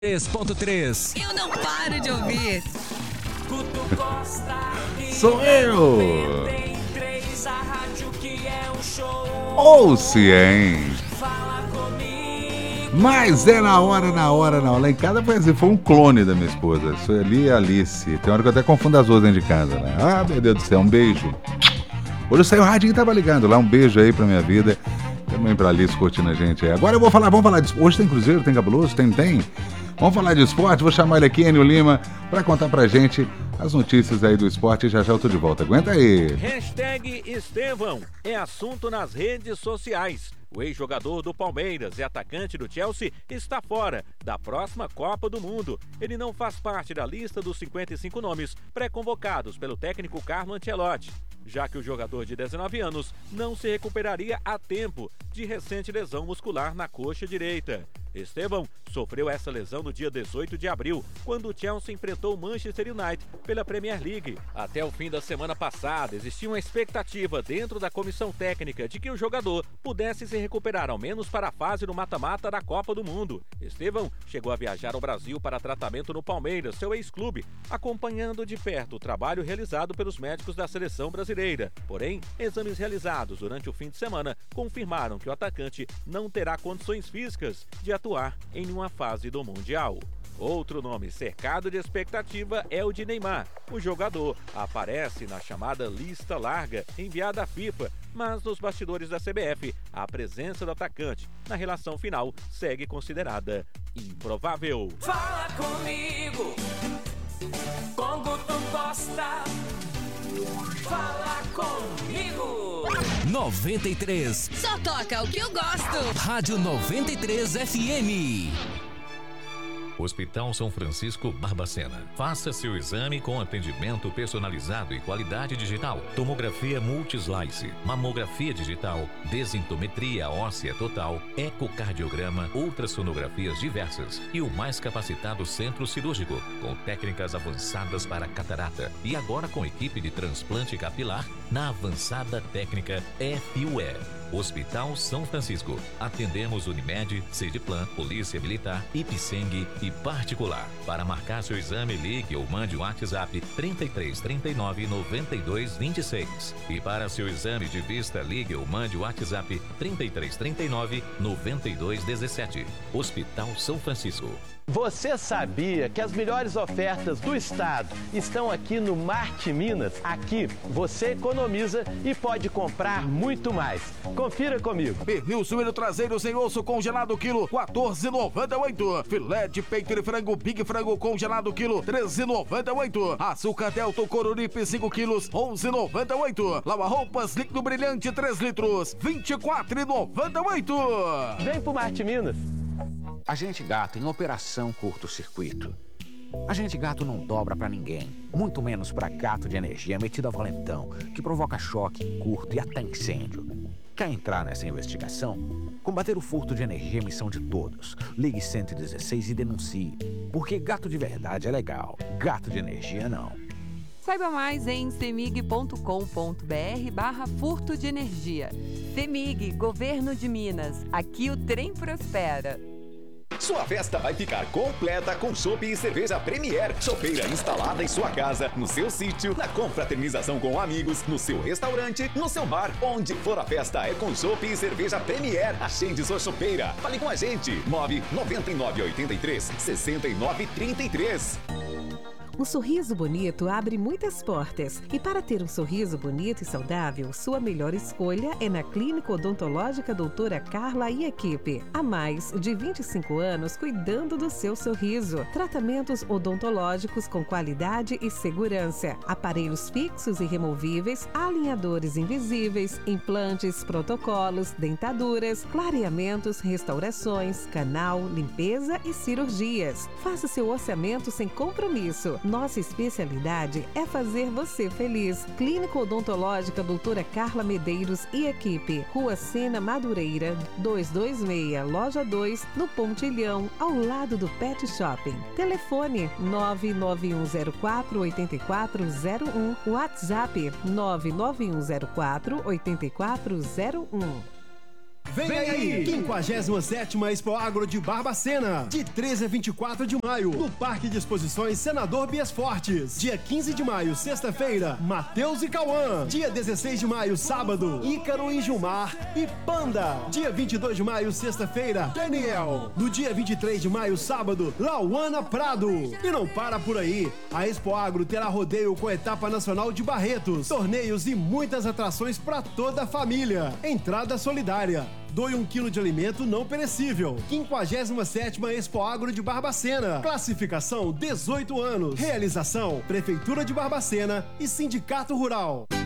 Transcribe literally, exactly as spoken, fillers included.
três ponto três. Eu não paro de ouvir. Sou eu! Ouça, hein? Mas é na hora, na hora, na hora. Lá em casa foi assim, foi um clone da minha esposa. Isso ali é Alice. Tem hora que eu até confundo as duas dentro de casa, né? Ah, meu Deus do céu, um beijo. Hoje eu saí, o radinho tava ligando lá. Um beijo aí pra minha vida. Também pra Alice curtindo a gente aí. Agora eu vou falar, vamos falar de... Hoje tem Cruzeiro, tem Cabuloso, tem, tem? Vamos falar de esporte, vou chamar ele aqui, Enio Lima, pra contar pra gente as notícias aí do esporte e já já eu tô de volta. Aguenta aí. Hashtag Estevão é assunto nas redes sociais. O ex-jogador do Palmeiras e atacante do Chelsea está fora da próxima Copa do Mundo. Ele não faz parte da lista dos cinquenta e cinco nomes pré-convocados pelo técnico Carlo Ancelotti, já que o jogador de dezenove anos não se recuperaria a tempo de recente lesão muscular na coxa direita. Estevão sofreu essa lesão no dia dezoito de abril, quando o Chelsea enfrentou o Manchester United pela Premier League. Até o fim da semana passada, existia uma expectativa dentro da comissão técnica de que o jogador pudesse se recuperar ao menos para a fase do mata-mata da Copa do Mundo. Estevão chegou a viajar ao Brasil para tratamento no Palmeiras, seu ex-clube, acompanhando de perto o trabalho realizado pelos médicos da seleção brasileira. Porém, exames realizados durante o fim de semana confirmaram que o atacante não terá condições físicas de atuar em uma fase do Mundial. Outro nome cercado de expectativa é o de Neymar. O jogador aparece na chamada lista larga enviada à FIFA, mas nos bastidores da C B F, a presença do atacante na relação final segue considerada improvável. Fala comigo, com Guto Costa. Fala comigo. noventa e três. Só toca o que eu gosto. Rádio noventa e três F M. Hospital São Francisco Barbacena. Faça seu exame com atendimento personalizado e qualidade digital. Tomografia multislice, mamografia digital, densitometria óssea total, ecocardiograma, ultrassonografias diversas e o mais capacitado centro cirúrgico, com técnicas avançadas para catarata. E agora com equipe de transplante capilar na avançada técnica F U E. Hospital São Francisco. Atendemos Unimed, Sediplan, Polícia Militar, Ipseng e particular. Para marcar seu exame, ligue ou mande o WhatsApp trinta e três, trinta e nove, noventa e dois, vinte e seis. E para seu exame de vista, ligue ou mande o WhatsApp trinta e três, trinta e nove, noventa e dois, dezessete. Hospital São Francisco. Você sabia que as melhores ofertas do estado estão aqui no Marte Minas? Aqui você economiza e pode comprar muito mais. Confira comigo. Pernil suíno traseiro sem osso congelado quilo quatorze reais e noventa e oito centavos. Filé de peito de frango Big Frango congelado quilo treze reais e noventa e oito centavos. Açúcar Delta Coruripe cinco quilos onze reais e noventa e oito centavos. Lava roupas líquido brilhante três litros vinte e quatro reais e noventa e oito centavos. Vem pro Marte Minas. Agente Gato em operação curto-circuito. Agente Gato não dobra pra ninguém, muito menos pra gato de energia metido a valentão, que provoca choque, curto e até incêndio. Quer entrar nessa investigação? Combater o furto de energia é missão de todos. Ligue cento e dezesseis e denuncie. Porque gato de verdade é legal, gato de energia não. Saiba mais em cemig ponto com ponto br barra furto de energia. Cemig, Governo de Minas. Aqui o trem prospera. Sua festa vai ficar completa com chopp e cerveja Premier. Chopeira instalada em sua casa, no seu sítio, na confraternização com amigos, no seu restaurante, no seu bar. Onde for a festa é com chopp e cerveja Premier. Agende sua chopeira. Fale com a gente. nove nove nove oito três seis nove três três. Um sorriso bonito abre muitas portas. E para ter um sorriso bonito e saudável, sua melhor escolha é na Clínica Odontológica Doutora Carla e equipe. Há mais de vinte e cinco anos cuidando do seu sorriso. Tratamentos odontológicos com qualidade e segurança. Aparelhos fixos e removíveis, alinhadores invisíveis, implantes, protocolos, dentaduras, clareamentos, restaurações, canal, limpeza e cirurgias. Faça seu orçamento sem compromisso. Nossa especialidade é fazer você feliz. Clínica Odontológica Doutora Carla Medeiros e equipe. Rua Sena Madureira, duzentos e vinte e seis, Loja dois, no Pontilhão, ao lado do Pet Shopping. Telefone nove nove um zero quatro oito quatro zero um. WhatsApp nove nove um zero quatro oito quatro zero um. Vem, Vem aí! quinquagésima sétima Expo Agro de Barbacena, de treze a vinte e quatro de maio, no Parque de Exposições Senador Bias Fortes. Dia quinze de maio, sexta-feira, Matheus e Cauã. Dia dezesseis de maio, sábado, Ícaro e Gilmar e Panda. Dia vinte e dois de maio, sexta-feira, Daniel. No dia vinte e três de maio, sábado, Lauana Prado. E não para por aí. A Expo Agro terá rodeio com a etapa nacional de Barretos, torneios e muitas atrações para toda a família. Entrada solidária. Doe um quilo de alimento não perecível. quinquagésima sétima Expo Agro de Barbacena. Classificação dezoito anos. Realização Prefeitura de Barbacena e Sindicato Rural.